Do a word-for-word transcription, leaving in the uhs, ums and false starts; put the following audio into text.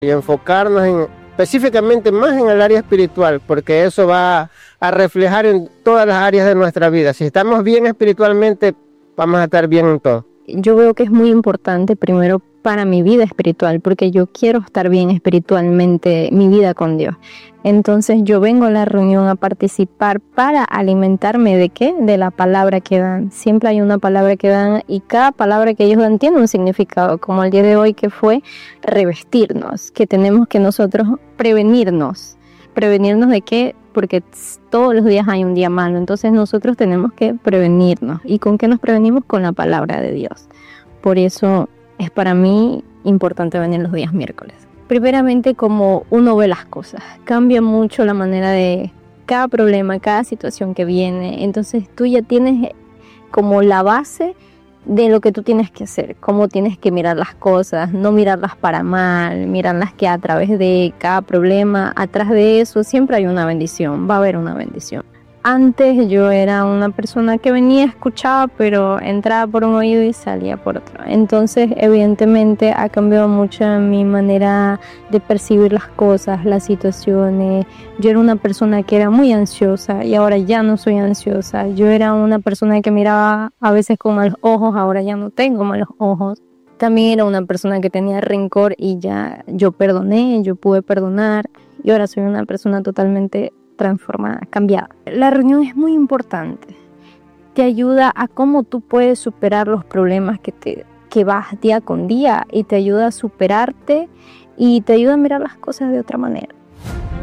y enfocarnos en, específicamente más en el área espiritual, porque eso va a reflejar en todas las áreas de nuestra vida. Si estamos bien espiritualmente, vamos a estar bien en todo. Yo veo que es muy importante primero para mi vida espiritual, porque yo quiero estar bien espiritualmente, mi vida con Dios. Entonces yo vengo a la reunión a participar para alimentarme ¿de qué? De la palabra que dan. Siempre hay una palabra que dan y cada palabra que ellos dan tiene un significado, como el día de hoy que fue revestirnos, que tenemos que nosotros prevenirnos. ¿Prevenirnos de qué? Porque todos los días hay un día malo, entonces nosotros tenemos que prevenirnos. ¿Y con qué nos prevenimos? Con la palabra de Dios. Por eso es para mí importante venir los días miércoles. Primeramente, como uno ve las cosas, cambia mucho la manera de cada problema, cada situación que viene. Entonces tú ya tienes como la base de lo que tú tienes que hacer, cómo tienes que mirar las cosas, no mirarlas para mal, mirarlas que a través de cada problema, atrás de eso siempre hay una bendición, va a haber una bendición. Antes yo era una persona que venía, escuchaba, pero entraba por un oído y salía por otro. Entonces, evidentemente, ha cambiado mucho mi manera de percibir las cosas, las situaciones. Yo era una persona que era muy ansiosa y ahora ya no soy ansiosa. Yo era una persona que miraba a veces con malos ojos, ahora ya no tengo malos ojos. También era una persona que tenía rencor y ya yo perdoné, yo pude perdonar y ahora soy una persona totalmente transformada, cambiada. La reunión es muy importante. Te ayuda a cómo tú puedes superar los problemas que, te, que vas día con día y te ayuda a superarte y te ayuda a mirar las cosas de otra manera.